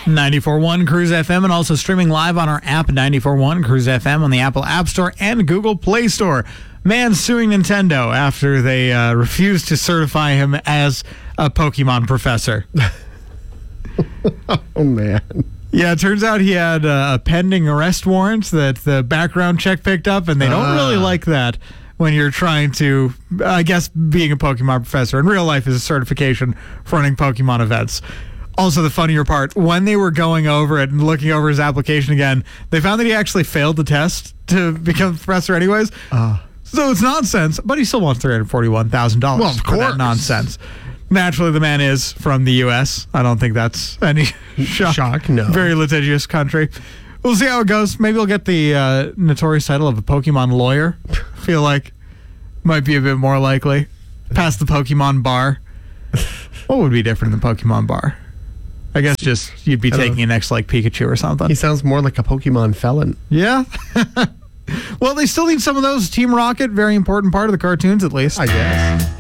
94.1 Cruise FM, and also streaming live on our app, 94.1 Cruise FM, on the Apple App Store and Google Play Store. Man suing Nintendo after they refused to certify him as a Pokemon professor. Oh, man. Yeah, it turns out he had a pending arrest warrant that the background check picked up, and they don't really like that when you're trying to, I guess, being a Pokemon professor. In real life is a certification for running Pokemon events. Also, the funnier part, when they were going over it and looking over his application again, they found that he actually failed the test to become a professor anyways. So it's nonsense, but he still wants $341,000 Well, of for that course. nonsense. Naturally, the man is from the U.S. I don't think that's any shock. No. Very litigious country. We'll see how it goes. Maybe we'll get the notorious title of a Pokemon lawyer. Feel like might be a bit more likely. Past the Pokemon bar. What would be different than Pokemon bar? I guess just you'd be taking it next to like Pikachu or something. He sounds more like a Pokemon felon. Yeah. Well, they still need some of those. Team Rocket, very important part of the cartoons at least. I guess.